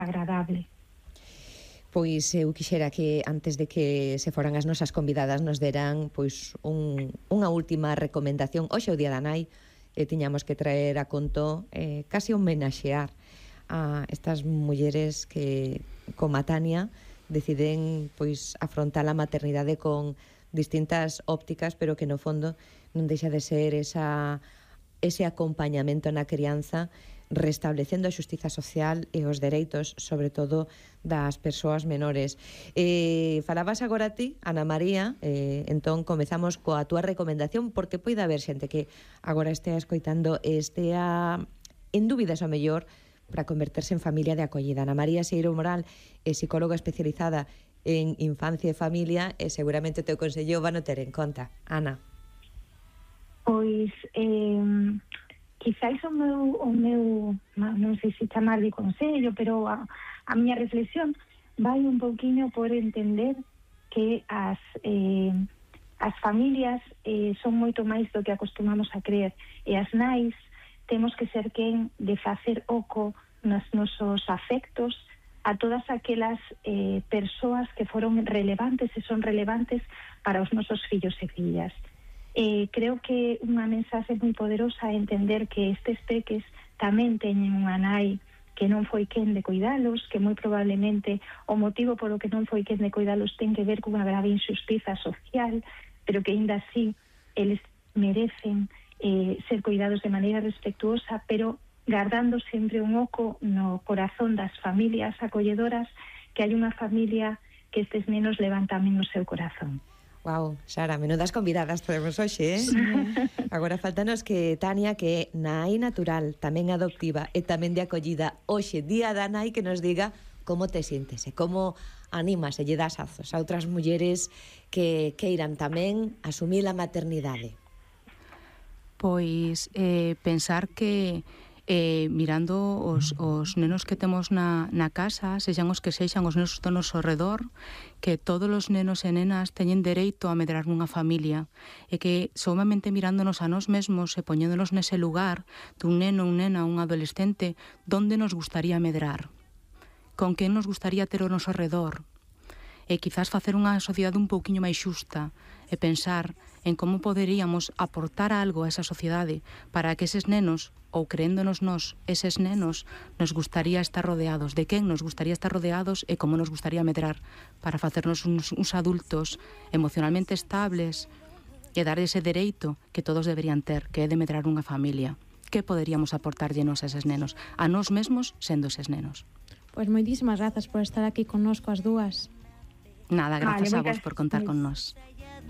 agradable. Pois eu quixera que antes de que se foran as nosas convidadas nos deran pois unha última recomendación. Hoxe é o Día da Nai e tiñamos que traer a conto casi homenaxear a estas mulleres que, como a Tania, deciden pois afrontar a maternidade con distintas ópticas, pero que no fondo non deixa de ser ese acompañamento na crianza, restablecendo a xustiza social e os dereitos, sobre todo, das persoas menores. Falabas agora ti, Ana María, entón comezamos coa túa recomendación, porque poida haber xente que agora estea escoitando e estea en dúbidas ao mellor para converterse en familia de acollida. Ana María Seiro Moral é psicóloga especializada en infancia e familia e seguramente o teu consello van a ter en conta. Ana. Pois, quizáis o meu non sei se chamar de consello, pero a miña reflexión vai un pouquiño por entender que as familias son moito máis do que acostumamos a creer, e as nais temos que ser quen de facer oco nos nosos afectos a todas aquelas persoas que foron relevantes e son relevantes para os nosos fillos e fillas. Creo que unha mensaxe moi poderosa é entender que estes peques tamén teñen unha nai que non foi quen de cuidalos, que moi probablemente o motivo polo que non foi quen de cuidalos ten que ver cunha grave injustiza social, pero que aínda así eles merecen ser cuidados de maneira respetuosa, pero guardando sempre un oco no corazón das familias acolledoras, que hai unha familia que estes nenos levan tamén no seu corazón. Wow, Sara, menudas convidadas podemos hoxe, Sí. Agora faltanos que Tania, que é nai natural, tamén adoptiva e tamén de acollida, hoxe, Día da Nai, que nos diga como te sientes e como animas e lle das azos a outras mulleres que queiran tamén asumir a maternidade. Pois pensar que mirando os nenos que temos na casa, sexan os que sexan os nenos do noso redor, que todos os nenos e nenas teñen dereito a medrar nunha familia, e que somente mirándonos a nós mesmos e poñéndonos nese lugar dun neno, un nena, un adolescente, donde nos gustaría medrar, con quen nos gustaría ter o noso redor, e quizás facer unha sociedade un pouquiño máis xusta e pensar en como poderíamos aportar algo a esa sociedade para que eses nenos, ou creéndonos nós, eses nenos, nos gustaría estar rodeados, de quen nos gustaría estar rodeados e como nos gustaría medrar para facernos uns adultos emocionalmente estables e dar ese dereito que todos deberían ter, que é de medrar unha familia. Que poderíamos aportarllenos a eses nenos, a nós mesmos sendo eses nenos? Pois moitísimas grazas por estar aquí connosco as dúas. Nada, grazas a vos por contar con nós.